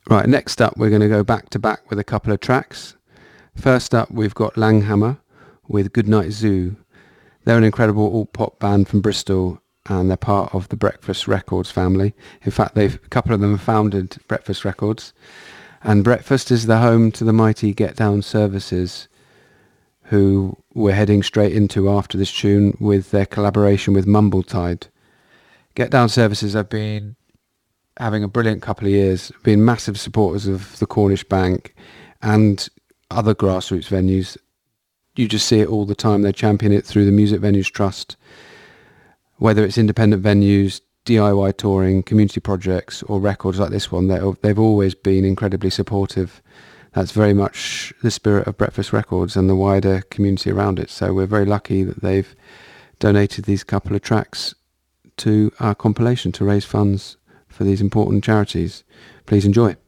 Right, next up we're going to go back to back with a couple of tracks. First up we've got Langhammer with Goodnight Zoo. They're an incredible alt-pop band from Bristol, and they're part of the Breakfast Records family. In fact, a couple of them have founded Breakfast Records. And Breakfast is the home to the mighty Get Down Services, who we're heading straight into after this tune with their collaboration with Mumbletide. Get Down Services have been having a brilliant couple of years, been massive supporters of the Cornish Bank and other grassroots venues. You just see it all the time. They champion it through the Music Venues Trust, whether it's independent venues, DIY touring, community projects, or records like this one. They've always been incredibly supportive. That's very much the spirit of Breakfast Records and the wider community around it. So we're very lucky that they've donated these couple of tracks to our compilation to raise funds for these important charities. Please enjoy.